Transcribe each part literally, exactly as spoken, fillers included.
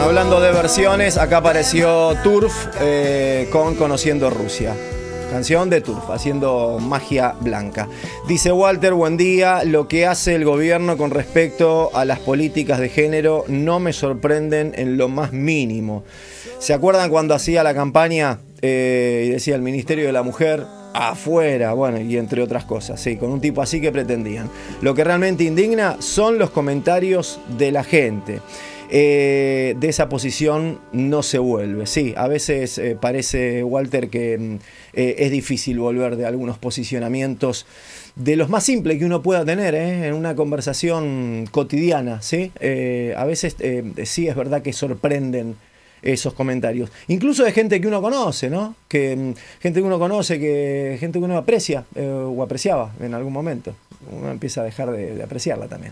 Hablando de versiones, acá apareció Turf eh, con Conociendo Rusia. Canción de Turf, haciendo magia blanca. Dice Walter, buen día. Lo que hace el gobierno con respecto a las políticas de género no me sorprenden en lo más mínimo. ¿Se acuerdan cuando hacía la campaña eh, y decía el Ministerio de la Mujer afuera? Bueno, y entre otras cosas, sí, con un tipo así que pretendían. Lo que realmente indigna son los comentarios de la gente. Eh, de esa posición no se vuelve. Sí, a veces eh, parece, Walter, que eh, es difícil volver de algunos posicionamientos de los más simples que uno pueda tener eh, en una conversación cotidiana, ¿sí? Eh, a veces eh, sí es verdad que sorprenden esos comentarios, incluso de gente que uno conoce, ¿no? Que gente que uno conoce, que gente que uno aprecia eh, o apreciaba en algún momento. Uno empieza a dejar de, de apreciarla también.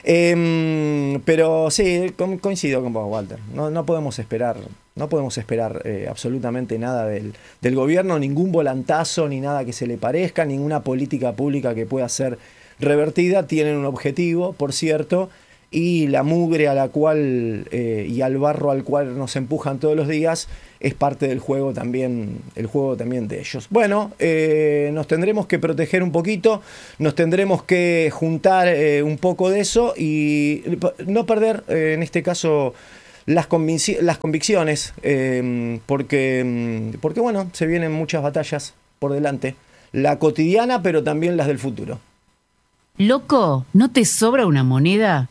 Eh, pero sí, coincido con vos, Walter. No, no podemos esperar, no podemos esperar eh, absolutamente nada del, del gobierno, ningún volantazo, ni nada que se le parezca, ninguna política pública que pueda ser revertida. Tienen un objetivo, por cierto, y la mugre a la cual eh, y al barro al cual nos empujan todos los días es parte del juego también, el juego también de ellos. Bueno, eh, nos tendremos que proteger un poquito, nos tendremos que juntar eh, un poco de eso y no perder, eh, en este caso, las, convic- las convicciones, eh, porque, porque, bueno, se vienen muchas batallas por delante, la cotidiana, pero también las del futuro. Loco, ¿no te sobra una moneda?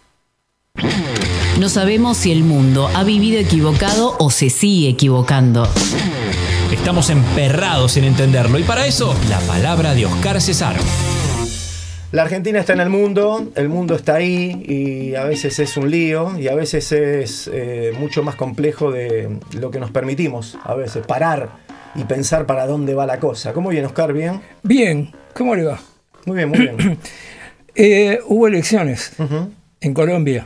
No sabemos si el mundo ha vivido equivocado o se sigue equivocando. Estamos emperrados en entenderlo y para eso, la palabra de Oscar Cesaro. La Argentina está en el mundo, el mundo está ahí y a veces es un lío y a veces es eh, mucho más complejo de lo que nos permitimos, a veces parar y pensar para dónde va la cosa. ¿Cómo viene, Oscar? ¿Bien? Bien, ¿cómo le va? Muy bien, muy bien. eh, hubo elecciones uh-huh. en Colombia.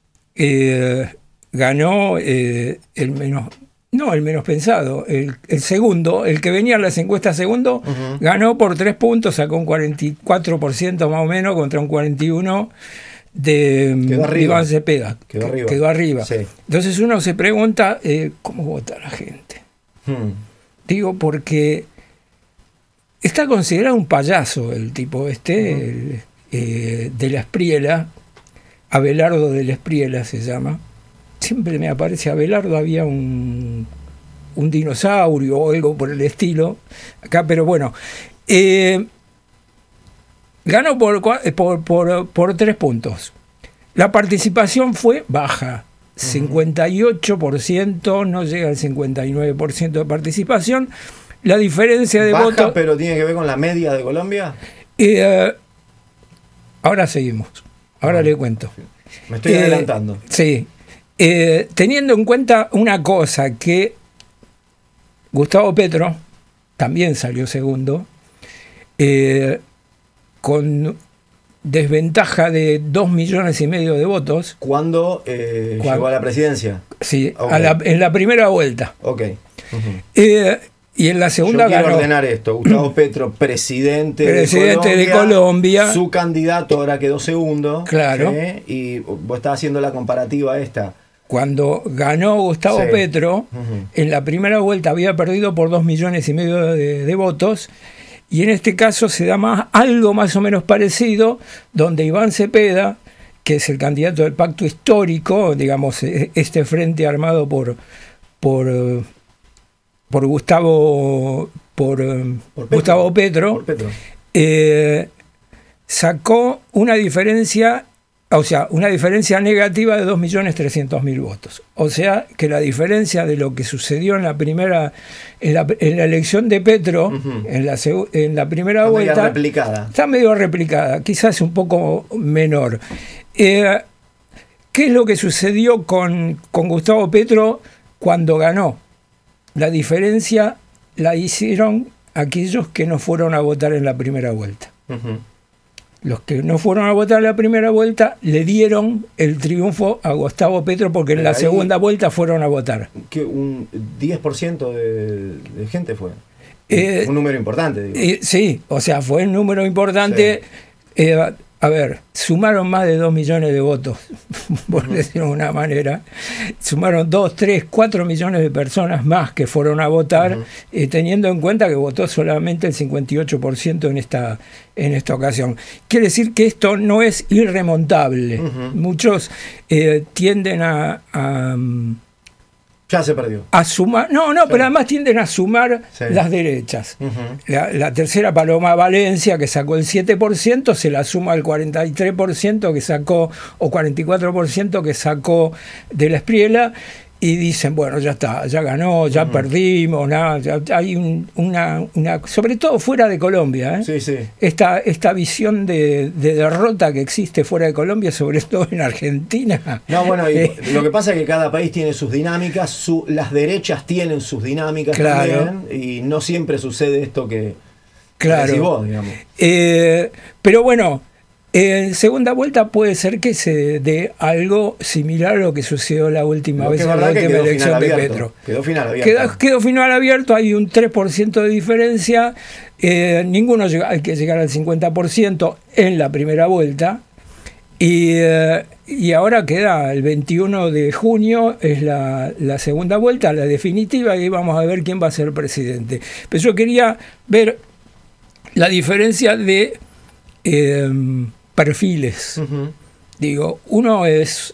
Eh, ganó eh, el menos, no el menos pensado, el, el segundo, el que venía en las encuestas segundo, uh-huh. ganó por tres puntos, sacó un cuarenta y cuatro por ciento más o menos contra un cuarenta y uno por ciento de Iván Cepeda. Quedó arriba. Quedó arriba. Sí. Entonces uno se pregunta, eh, ¿cómo vota la gente? Hmm. Digo, porque está considerado un payaso el tipo este, uh-huh. el, eh, de la Espriela. Abelardo de la Espriela se llama. Siempre me aparece Abelardo, había un, un dinosaurio o algo por el estilo acá, pero bueno. Eh, ganó por, por, por, por tres puntos. La participación fue baja, uh-huh. cincuenta y ocho por ciento, no llega al cincuenta y nueve por ciento de participación. La diferencia de baja, votos... pero tiene que ver con la media de Colombia. Eh, ahora seguimos. Ahora ah, le cuento. Me estoy eh, adelantando. Sí. Eh, teniendo en cuenta una cosa, que Gustavo Petro también salió segundo, eh, con desventaja de dos millones y medio de votos. ¿Cuándo eh, llegó a la presidencia? Sí, okay. a la, en la primera vuelta. Ok. Uh-huh. Eh, Y en la segunda Yo quiero ganó. ordenar esto. Gustavo Petro, presidente, presidente de, Colombia, de Colombia. Su candidato ahora quedó segundo. Claro. ¿sí? Y vos estás haciendo la comparativa esta. Cuando ganó Gustavo sí. Petro, uh-huh. en la primera vuelta había perdido por dos millones y medio de, de votos. Y en este caso se da más, algo más o menos parecido, donde Iván Cepeda, que es el candidato del pacto histórico, digamos, este frente armado por... por por Gustavo por, por Petro, Gustavo Petro, por Petro. Eh, sacó una diferencia, o sea, una diferencia negativa de dos millones trescientos mil votos. O sea, que la diferencia de lo que sucedió en la primera en la, en la elección de Petro, uh-huh. en, la, en la primera está vuelta, medio replicada. está medio replicada, quizás un poco menor. Eh, ¿Qué es lo que sucedió con, con Gustavo Petro cuando ganó? La diferencia la hicieron aquellos que no fueron a votar en la primera vuelta. Uh-huh. Los que no fueron a votar en la primera vuelta le dieron el triunfo a Gustavo Petro porque en la segunda vuelta fueron a votar. Que un diez por ciento de, de gente fue. Eh, un número importante. Digo. Eh, sí, o sea, fue un número importante. Sí. Eh, a ver, sumaron más de dos millones de votos, por decirlo de una manera. Sumaron dos, tres, cuatro millones de personas más que fueron a votar, uh-huh. eh, teniendo en cuenta que votó solamente el cincuenta y ocho por ciento en esta, en esta ocasión. Quiere decir que esto no es irremontable. Uh-huh. Muchos eh, tienden a... a Ya se perdió. A sumar, no, no, sí. pero además tienden a sumar sí. las derechas. Uh-huh. La, la tercera, Paloma Valencia, que sacó el siete por ciento, se la suma al cuarenta y tres por ciento que sacó, o cuarenta y cuatro por ciento que sacó de la Espriella, y dicen, bueno, ya está, ya ganó, ya uh-huh. perdimos, nada, ya, hay un, una, una, sobre todo fuera de Colombia, ¿eh? sí, sí. Esta, esta visión de, de derrota que existe fuera de Colombia, sobre todo en Argentina. No, bueno, y lo que pasa es que cada país tiene sus dinámicas, su, las derechas tienen sus dinámicas claro. también, y no siempre sucede esto que, claro. que decís vos, digamos. Eh, pero bueno, en segunda vuelta puede ser que se dé algo similar a lo que sucedió la última lo vez en la última elección de Petro. Quedó final abierto. Quedó, quedó final abierto, hay un tres por ciento de diferencia, eh, ninguno llega, hay que llegar al cincuenta por ciento en la primera vuelta, y, eh, y ahora queda el veintiuno de junio, es la, la segunda vuelta, la definitiva, y vamos a ver quién va a ser presidente. Pero yo quería ver la diferencia de... Eh, perfiles. Uh-huh. Digo, uno es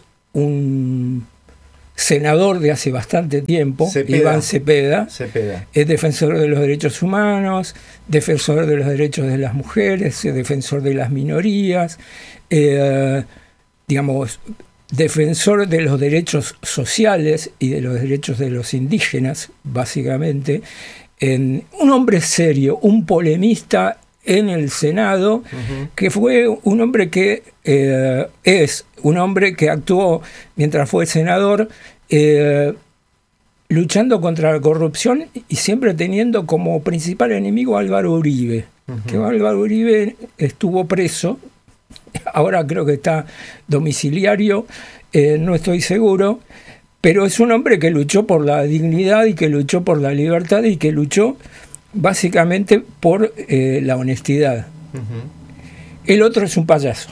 un senador de hace bastante tiempo, Cepeda. Iván Cepeda, Cepeda, es defensor de los derechos humanos, defensor de los derechos de las mujeres, es defensor de las minorías, eh, digamos, defensor de los derechos sociales y de los derechos de los indígenas, básicamente, en, un hombre serio, un polemista en el Senado, uh-huh. que fue un hombre que eh, es un hombre que actuó mientras fue senador eh, luchando contra la corrupción y siempre teniendo como principal enemigo a Álvaro Uribe, uh-huh. que Álvaro Uribe estuvo preso, ahora creo que está domiciliario, eh, no estoy seguro, pero es un hombre que luchó por la dignidad y que luchó por la libertad y que luchó básicamente por eh, la honestidad. Uh-huh. El otro es un payaso.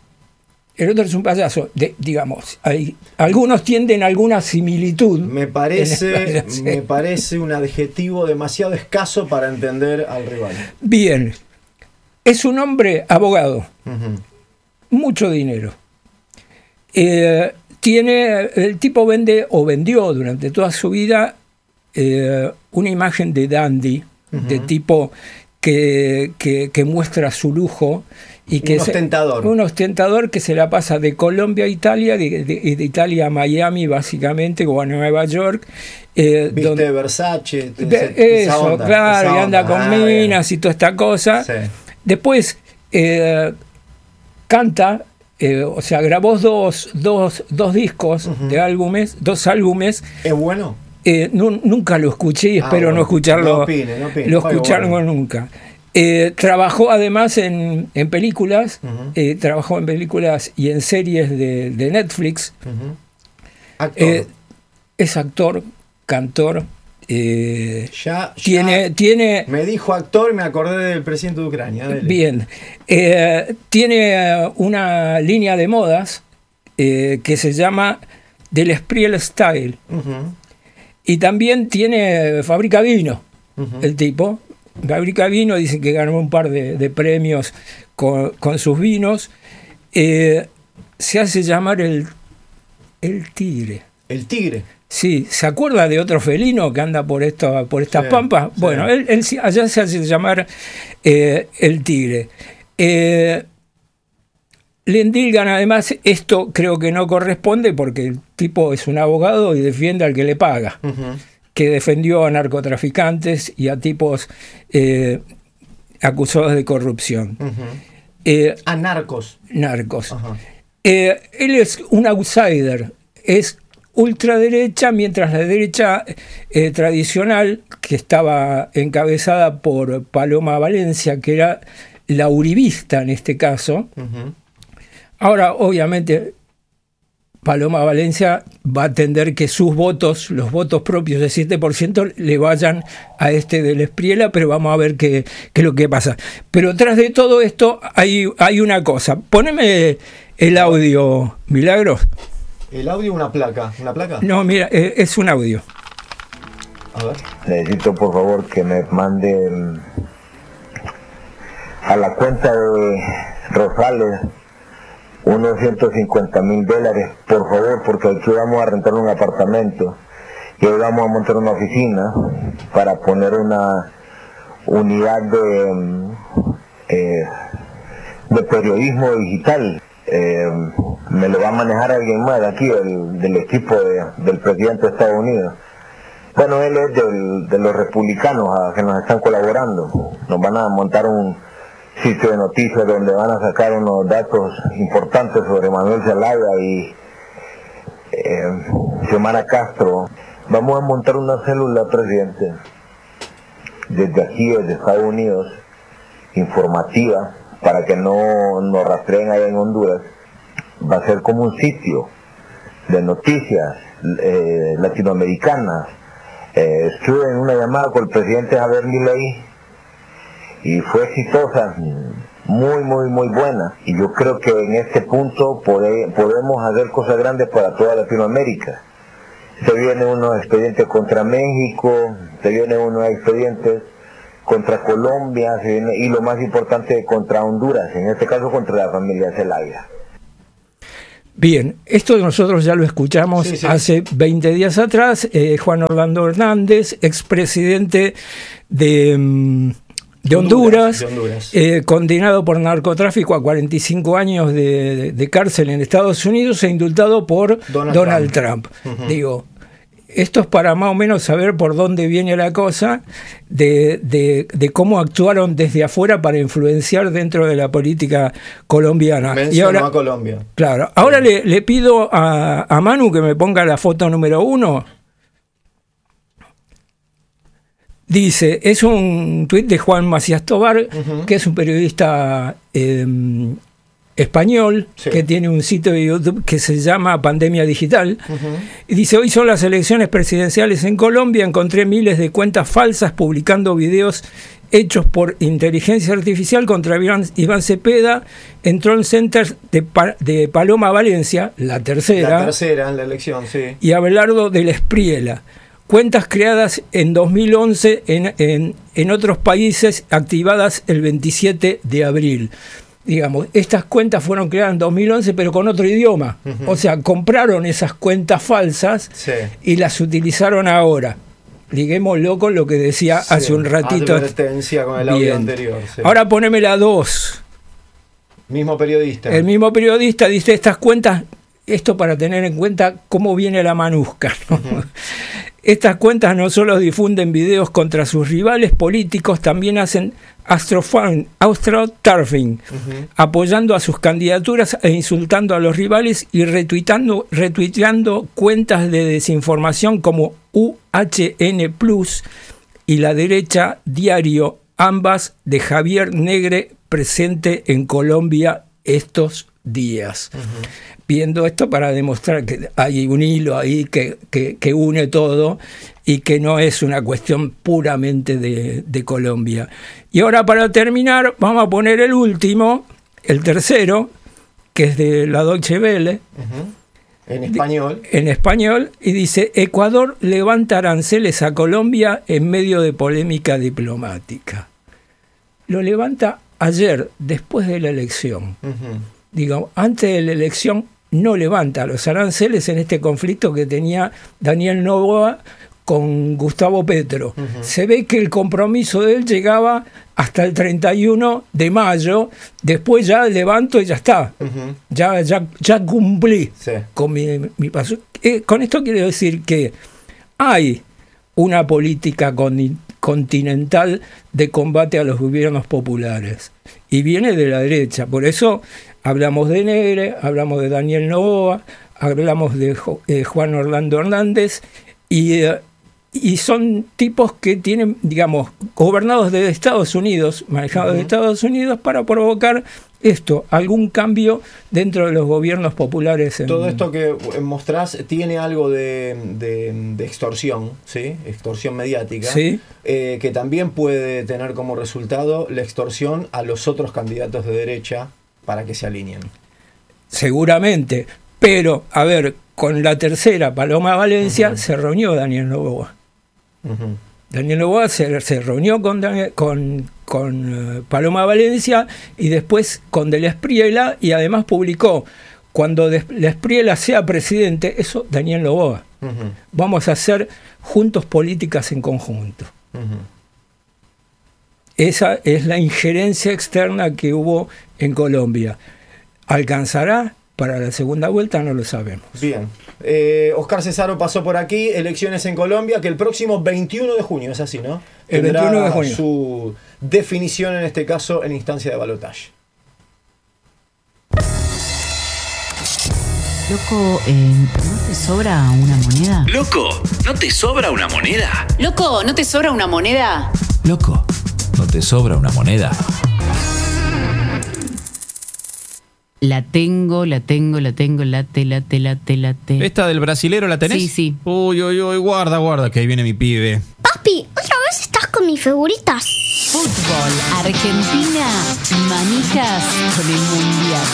El otro es un payaso. De, digamos, hay, algunos tienden a alguna similitud. Me parece, me parece un adjetivo demasiado escaso para entender al rival. Bien. Es un hombre abogado. Uh-huh. Mucho dinero. Eh, tiene, el tipo vende o vendió durante toda su vida eh, una imagen de dandy. Uh-huh. De tipo que, que, que muestra su lujo y que un ostentador. Se, un ostentador que se la pasa de Colombia a Italia, de, de, de Italia a Miami básicamente, o a Nueva York. Eh, Viste donde, Versace. De, ese, eso, onda, claro, y anda con ah, minas bien. Y toda esta cosa. Sí. Después eh, canta, eh, o sea, grabó dos, dos, dos discos uh-huh. de álbumes, dos álbumes. ¿Es bueno? Eh, no, nunca lo escuché y espero ah, bueno, no escucharlo, no opine, no opine, lo escucharlo bueno. nunca. Eh, trabajó además en, en películas, uh-huh. eh, trabajó en películas y en series de, de Netflix. Uh-huh. Actor. Eh, es actor, cantor. Eh, ya, tiene, ya tiene, me dijo actor y me acordé del presidente de Ucrania. Dale. Bien. Eh, tiene una línea de modas eh, que se llama Del Espriella Style. Uh-huh. Y también tiene, fabrica vino, uh-huh. el tipo. Fabrica vino, dicen que ganó un par de, de premios con, con sus vinos. Eh, se hace llamar el, el tigre. ¿El tigre? Sí, ¿se acuerda de otro felino que anda por, esta, por estas sí, pampas? Sí. Bueno, él, él allá se hace llamar eh, el tigre. Eh, Le endilgan además, esto creo que no corresponde porque el tipo es un abogado y defiende al que le paga, uh-huh. que defendió a narcotraficantes y a tipos eh, acusados de corrupción. Uh-huh. Eh, a narcos. Narcos. Uh-huh. Eh, él es un outsider, es ultraderecha, mientras la derecha eh, tradicional, que estaba encabezada por Paloma Valencia, que era la uribista en este caso, uh-huh. ahora, obviamente, Paloma Valencia va a atender que sus votos, los votos propios de siete por ciento, le vayan a este del Espriella, pero vamos a ver qué, qué es lo que pasa. Pero tras de todo esto hay, hay una cosa. Poneme el audio, Milagros. ¿El audio una placa? ¿Una placa? No, mira, eh, es un audio. A ver. Necesito por favor que me manden a la cuenta de Rosales unos ciento cincuenta mil dólares, por favor, porque aquí vamos a rentar un apartamento y hoy vamos a montar una oficina para poner una unidad de, eh, de periodismo digital. Eh, me lo va a manejar alguien más de aquí, del, del equipo de, del presidente de Estados Unidos. Bueno, él es del, de los republicanos a, que nos están colaborando. Nos van a montar un sitio de noticias donde van a sacar unos datos importantes sobre Manuel Zelaya y eh, Xiomara Castro. Vamos a montar una célula, presidente, desde aquí, desde Estados Unidos, informativa, para que no nos rastreen allá en Honduras. Va a ser como un sitio de noticias eh, latinoamericanas. Eh, estuve en una llamada con el presidente Javier Milei y fue exitosa, muy, muy, muy buena. Y yo creo que en este punto pode, podemos hacer cosas grandes para toda Latinoamérica. Se vienen unos expedientes contra México, se vienen unos expedientes contra Colombia, se viene, y lo más importante, contra Honduras, en este caso contra la familia Zelaya. Bien, esto nosotros ya lo escuchamos sí, sí. hace veinte días atrás. eh, Juan Orlando Hernández, expresidente de, de Honduras, Honduras, de Honduras. Eh, condenado por narcotráfico a cuarenta y cinco años de, de, de cárcel en Estados Unidos e indultado por Donald, Donald Trump. Trump. Uh-huh. Digo, esto es para más o menos saber por dónde viene la cosa, de, de, de cómo actuaron desde afuera para influenciar dentro de la política colombiana. Mencionó y ahora, a Colombia. Claro. Ahora le, le pido a, a Manu que me ponga la foto número uno. Dice, es un tuit de Juan Macías Tobar, uh-huh. que es un periodista eh, español, sí. que tiene un sitio de YouTube que se llama Pandemia Digital. Uh-huh. Y dice, hoy son las elecciones presidenciales en Colombia, encontré miles de cuentas falsas publicando videos hechos por inteligencia artificial contra Iván, Iván Cepeda en Troll Center de, pa, de Paloma Valencia, la tercera. La tercera en la elección, sí. Y Abelardo del Espriella. Cuentas creadas en dos mil once en, en, en otros países, activadas el veintisiete de abril. Digamos, estas cuentas fueron creadas en dos mil once, pero con otro idioma. Uh-huh. O sea, compraron esas cuentas falsas sí. y las utilizaron ahora. Liguémoslo con lo que decía sí. hace un ratito. Advertencia con el audio Bien. anterior. Sí. Ahora poneme la dos. Mismo periodista. El mismo periodista dice, estas cuentas, esto para tener en cuenta cómo viene la manusca, ¿no? Uh-huh. Estas cuentas no solo difunden videos contra sus rivales políticos, también hacen astroturfing, uh-huh. apoyando a sus candidaturas e insultando a los rivales y retuitando, retuiteando cuentas de desinformación como U H N Plus y la derecha Diario, ambas de Javier Negre, presente en Colombia estos días. Uh-huh. Viendo esto para demostrar que hay un hilo ahí que, que, que une todo y que no es una cuestión puramente de, de Colombia. Y ahora, para terminar, vamos a poner el último, el tercero, que es de la Deutsche Welle. Uh-huh. En español. De, en español, y dice, Ecuador levanta aranceles a Colombia en medio de polémica diplomática. Lo levanta ayer, después de la elección. Uh-huh. Digo, antes de la elección no levanta los aranceles en este conflicto que tenía Daniel Noboa con Gustavo Petro. Uh-huh. Se ve que el compromiso de él llegaba hasta el treinta y uno de mayo, después ya levanto y ya está. Uh-huh. Ya, ya, ya cumplí sí. con mi, mi paso. Eh, con esto quiero decir que hay una política con, continental de combate a los gobiernos populares y viene de la derecha. Por eso hablamos de Negre, hablamos de Daniel Noboa, hablamos de eh, Juan Orlando Hernández y, eh, y son tipos que tienen, digamos, gobernados desde Estados Unidos, manejados desde uh-huh. Estados Unidos para provocar esto, algún cambio dentro de los gobiernos populares. En... Todo esto que mostrás tiene algo de, de, de extorsión, ¿sí? Extorsión mediática, ¿sí? eh, que también puede tener como resultado la extorsión a los otros candidatos de derecha para que se alineen. Seguramente, pero, a ver, con la tercera, Paloma Valencia, uh-huh. se reunió Daniel Noboa. Uh-huh. Daniel Noboa se, se reunió con, Daniel, con, con uh, Paloma Valencia y después con Del Espriella, y además publicó, cuando Del Espriella sea presidente, eso Daniel Noboa. Uh-huh. Vamos a hacer juntos políticas en conjunto. Uh-huh. Esa es la injerencia externa que hubo en Colombia. ¿Alcanzará para la segunda vuelta? No lo sabemos. Bien. Eh, Oscar Cesaro pasó por aquí, elecciones en Colombia, que el próximo veintiuno de junio, es así, ¿no? El Tendrá veintiuno de junio. Su definición, en este caso, en instancia de balotaje. Loco, eh, ¿no te sobra una moneda? Loco, ¿no te sobra una moneda? Loco, ¿no te sobra una moneda? Loco, ¿no te sobra una moneda? La tengo, la tengo, la tengo, late, late, late, late. ¿Esta del brasilero la tenés? Sí, sí. Uy, uy, uy, guarda, guarda, que ahí viene mi pibe. Papi, ¿otra vez estás con mis figuritas? Fútbol, Argentina, manijas con el Mundial.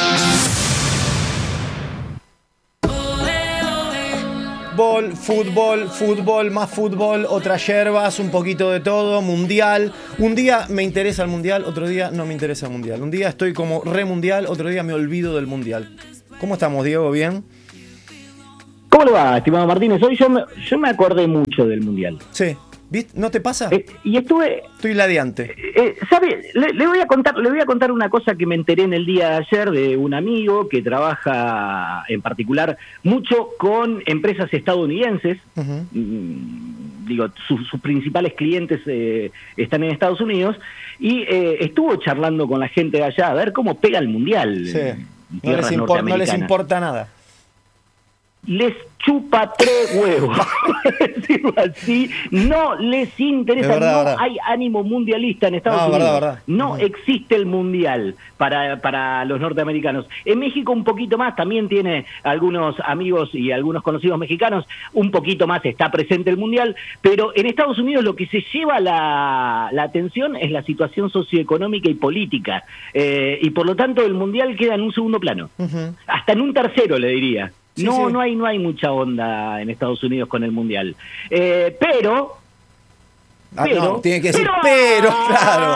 Fútbol, fútbol, fútbol, más fútbol, otras yerbas, un poquito de todo, mundial. Un día me interesa el mundial, otro día no me interesa el mundial. Un día estoy como re mundial, otro día me olvido del mundial. ¿Cómo estamos, Diego? ¿Bien? ¿Cómo le va, estimado Martínez? Hoy yo me, yo me acordé mucho del mundial. Sí. ¿Viste? ¿No te pasa? Eh, y estuve... Estoy ladeante. Eh, ¿Sabe? Le, le voy a contar, le voy a contar una cosa que me enteré en el día de ayer de un amigo que trabaja en particular mucho con empresas estadounidenses. Uh-huh. Mm, digo, sus, sus principales clientes eh, están en Estados Unidos, y eh, estuvo charlando con la gente de allá a ver cómo pega el mundial. Sí. En no, les impor- no les importa nada. Les chupa tres huevos, decirlo así, no les interesa, verdad, no verdad. hay ánimo mundialista en Estados no, Unidos, verdad, verdad. no uh-huh. existe el mundial para, para los norteamericanos. En México un poquito más, también tiene algunos amigos y algunos conocidos mexicanos, un poquito más está presente el mundial, pero en Estados Unidos lo que se lleva la, la atención es la situación socioeconómica y política, eh, y por lo tanto el mundial queda en un segundo plano, uh-huh. hasta en un tercero, le diría. Sí, no, sí. no hay no hay mucha onda en Estados Unidos con el mundial. Eh, pero, ah, pero, no, tiene que decir pero, pero, claro.